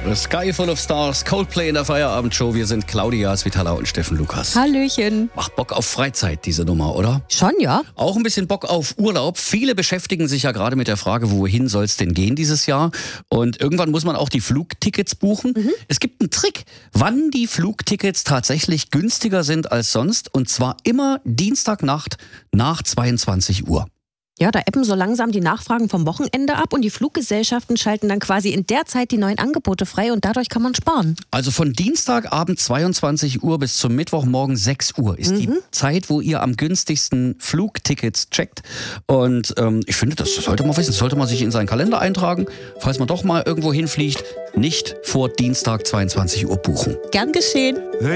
The Sky Full of Stars, Coldplay in der Feierabendshow. Wir sind Claudia Svitala und Steffen Lukas. Hallöchen. Macht Bock auf Freizeit, diese Nummer, oder? Schon, ja. Auch ein bisschen Bock auf Urlaub. Viele beschäftigen sich ja gerade mit der Frage, wohin soll es denn gehen dieses Jahr? Und irgendwann muss man auch die Flugtickets buchen. Es gibt einen Trick, wann die Flugtickets tatsächlich günstiger sind als sonst. Und zwar immer Dienstagnacht nach 22 Uhr. Ja, da ebben so langsam die Nachfragen vom Wochenende ab und die Fluggesellschaften schalten dann quasi in der Zeit die neuen Angebote frei und dadurch kann man sparen. Also von Dienstagabend 22 Uhr bis zum Mittwochmorgen 6 Uhr ist die Zeit, wo ihr am günstigsten Flugtickets checkt. Und ich finde, das sollte man wissen, das sollte man sich in seinen Kalender eintragen. Falls man doch mal irgendwo hinfliegt, nicht vor Dienstag 22 Uhr buchen. Gern geschehen.